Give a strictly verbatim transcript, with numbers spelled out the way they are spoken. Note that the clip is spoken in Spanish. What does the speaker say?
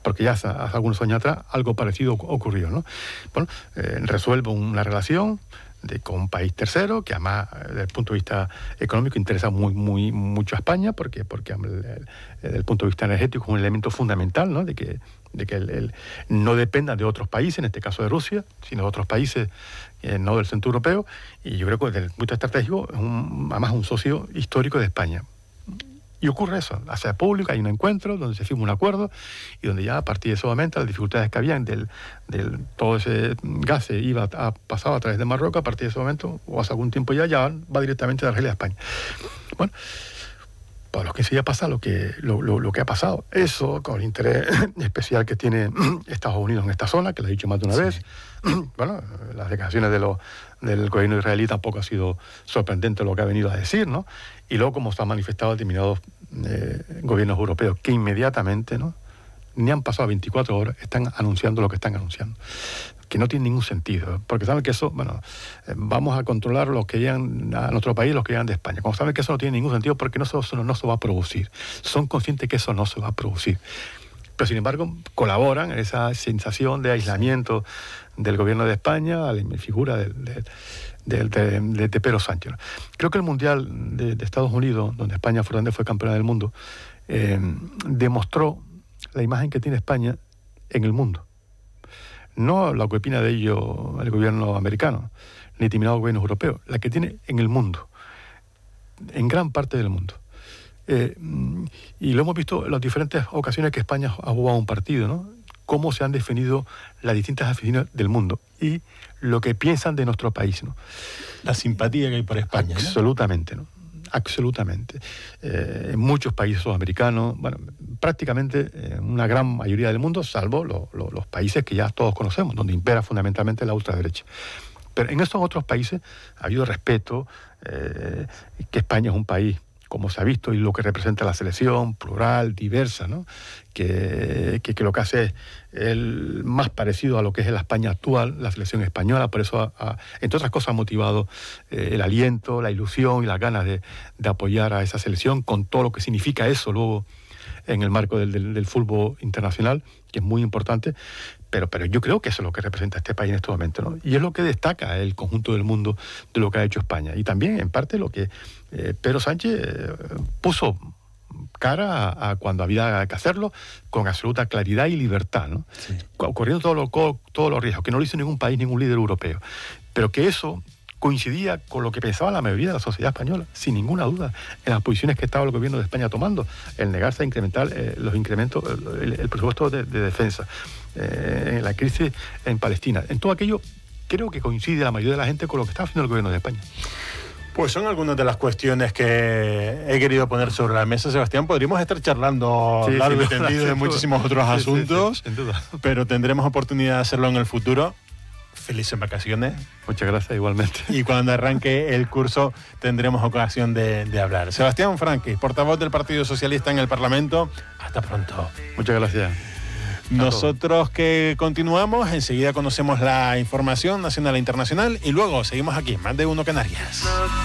porque ya hace, hace algunos años atrás algo parecido ocurrió, ¿no? Bueno, eh, resuelve una relación de, con un país tercero, que además, desde el punto de vista económico, interesa muy, muy, mucho a España, porque, porque el, el, desde el punto de vista energético es un elemento fundamental, ¿no? De que, de que el, el, no dependa de otros países, en este caso de Rusia, sino de otros países, eh, no del centro europeo, y yo creo que desde el punto estratégico es un, además un socio histórico de España. Y ocurre eso, hace público, hay un encuentro donde se firma un acuerdo y donde ya a partir de ese momento las dificultades que habían del, del todo ese gas se iba a, pasaba a través de Marruecos, a partir de ese momento, o hace algún tiempo ya, ya va directamente de Argelia a España. Bueno, para los que se ya pasa lo que, lo, lo, lo que ha pasado. Eso, con el interés especial que tiene Estados Unidos en esta zona, que lo he dicho más de una sí. vez. Bueno, las declaraciones de lo, del gobierno israelí tampoco ha sido sorprendente lo que ha venido a decir, ¿no? Y luego, como se han manifestado determinados eh, gobiernos europeos, que inmediatamente, ¿no?, ni han pasado veinticuatro horas, están anunciando lo que están anunciando. Que no tiene ningún sentido, porque saben que eso, bueno, eh, vamos a controlar los que llegan a nuestro país, los que llegan de España. Como saben que eso no tiene ningún sentido, porque no, eso no, no se va a producir. Son conscientes que eso no se va a producir. Pero, sin embargo, colaboran en esa sensación de aislamiento del gobierno de España, a la figura del... del De, de, de, de Pedro Sánchez. Creo que el Mundial de, de Estados Unidos, donde España fue, fue campeona del mundo, eh, demostró la imagen que tiene España en el mundo. No la que opina de ello el gobierno americano, ni determinados gobiernos europeos, la que tiene en el mundo, en gran parte del mundo. Eh, y lo hemos visto en las diferentes ocasiones que España ha jugado un partido, ¿no? Cómo se han definido las distintas aficiones del mundo y lo que piensan de nuestro país, ¿no? La simpatía que hay por España, ¿no? Absolutamente, ¿no? Absolutamente. Eh, en muchos países sudamericanos, bueno, prácticamente en una gran mayoría del mundo, salvo lo, lo, los países que ya todos conocemos, donde impera fundamentalmente la ultraderecha. Pero en estos otros países ha habido respeto, eh, que España es un país, como se ha visto, y lo que representa la selección, plural, diversa, ¿no? Que, que, que lo que hace es el más parecido a lo que es la España actual, la selección española. Por eso, ha, ha, entre otras cosas, ha motivado eh, el aliento, la ilusión y las ganas de, de apoyar a esa selección, con todo lo que significa eso luego en el marco del, del, del fútbol internacional, que es muy importante. Pero, pero yo creo que eso es lo que representa este país en este momento, ¿no? Y es lo que destaca el conjunto del mundo de lo que ha hecho España. Y también, en parte, lo que eh, Pedro Sánchez eh, puso cara a, a cuando había que hacerlo, con absoluta claridad y libertad, ¿no? Sí. Corriendo todos los todo lo riesgos, que no lo hizo ningún país, ningún líder europeo. Pero que eso coincidía con lo que pensaba la mayoría de la sociedad española, sin ninguna duda, en las posiciones que estaba el gobierno de España tomando, el negarse a incrementar eh, los incrementos, el, el presupuesto de, de defensa, eh, en la crisis en Palestina. En todo aquello, creo que coincide la mayoría de la gente con lo que está haciendo el gobierno de España. Pues son algunas de las cuestiones que he querido poner sobre la mesa, Sebastián. Podríamos estar charlando sí, largo y tendido de muchísimos otros sí, asuntos, sí, sí, sin duda. Pero tendremos oportunidad de hacerlo en el futuro. Felices vacaciones. Muchas gracias, igualmente. Y cuando arranque el curso tendremos ocasión de, de hablar. Sebastián Franquis, portavoz del Partido Socialista en el Parlamento. Hasta pronto. Muchas gracias. Nosotros que continuamos, enseguida conocemos la información nacional e internacional y luego seguimos aquí, Más de Uno Canarias.